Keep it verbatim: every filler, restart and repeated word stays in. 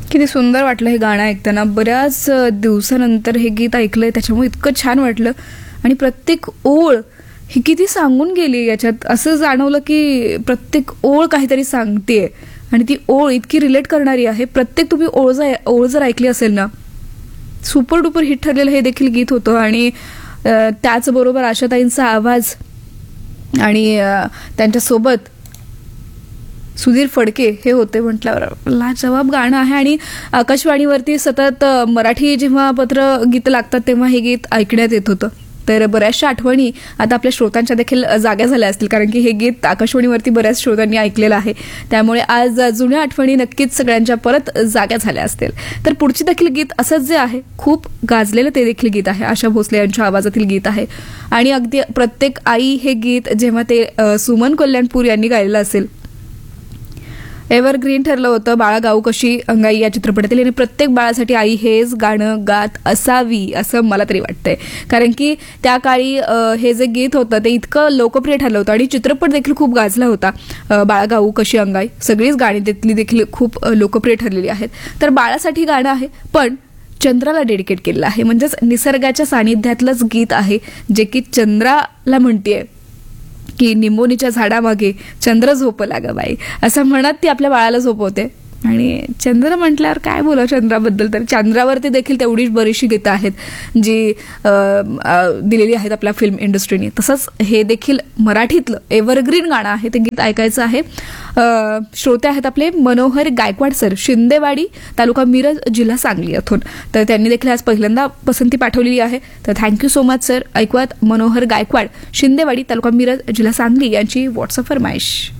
किती सुंदर वाटलं हे गाणं ऐकताना. बऱ्याच दिवसानंतर हे गीत ऐकलंय, त्याच्यामुळे इतकं छान वाटलं. आणि प्रत्येक ओळ ही किती सांगून गेली याच्यात, असं जाणवलं की प्रत्येक ओळ काहीतरी सांगतेय आणि ती ओळ इतकी रिलेट करणारी आहे. प्रत्येक तुम्ही ओळ जर ओळ जर ऐकली असेल ना, सुपर डुपर हिट ठरलेलं हे देखील गीत होतं. आणि त्याचबरोबर आशाताईंचा आवाज आणि त्यांच्यासोबत सुधीर फडके हे होते म्हटल्यावर लाजवाब गाणं आहे. आणि आकाशवाणीवरती सतत मराठी जेव्हा पत्र गीत लागतात तेव्हा हे गीत ऐकण्यात येत होतं. तर बऱ्याचशा आठवणी आता आपल्या श्रोतांच्या देखील जाग्या झाल्या असतील, कारण की हे गीत आकाशवाणीवरती बऱ्याच श्रोतांनी ऐकलेलं आहे. त्यामुळे आज जुन्या आठवणी नक्कीच सगळ्यांच्या परत जाग्या झाल्या असतील. तर पुढची देखील गीत असंच जे आहे, खूप गाजलेलं ते देखील गीत आहे, आशा भोसले यांच्या आवाजातील गीत आहे. आणि अगदी प्रत्येक आई हे गीत जेव्हा ते सुमन कल्याणपूर यांनी गायलेलं असेल, एव्हरग्रीन ठरलं होतं. बाळा गाऊ कशी अंगाई या चित्रपटातील. आणि प्रत्येक बाळासाठी आई हेच गाणं गात असावी असं मला तरी वाटतंय, कारण की त्या काळी हे जे गीत होतं ते इतकं लोकप्रिय ठरलं होतं आणि चित्रपट देखील खूप गाजला होता. बाळा गाऊ कशी अंगाई सगळीच गाणी तिथली देखील खूप लोकप्रिय ठरलेली आहेत. तर बाळासाठी गाणं आहे, पण चंद्राला डेडिकेट केलेलं आहे. म्हणजेच निसर्गाच्या सानिध्यातलंच गीत आहे, जे की चंद्राला म्हणतेय की निंबोनीच्या झाडामागे चंद्र झोपला ग बाई, असं म्हणत ती आपल्या बाळाला झोपवते. आणि चंद्र म्हटल्यावर काय बोला चंद्राबद्दल, तर चंद्रावरती देखील तेवढीच बरीचशी गीतं आहेत जी दिलेली आहेत आपल्या फिल्म इंडस्ट्रीने. तसंच हे देखील मराठीतलं एव्हरग्रीन गाणं आहे, ते गीत ऐकायचं आहे. श्रोते आहेत आपले मनोहर गायकवाड सर, शिंदेवाडी, तालुका मिरज, जिल्हा सांगली येथून. तर त्यांनी देखील आज पहिल्यांदा पसंती पाठवलेली आहे. तर थँक्यू सो मच सर. ऐकूयात मनोहर गायकवाड, शिंदेवाडी, तालुका मिरज, जिल्हा सांगली यांची व्हॉट्सअप फरमाईश.